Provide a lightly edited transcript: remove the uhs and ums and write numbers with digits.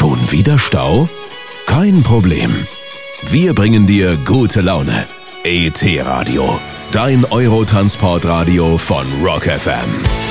Schon wieder Stau? Kein Problem. Wir bringen dir gute Laune. ET Radio, dein Eurotransportradio von Rock FM.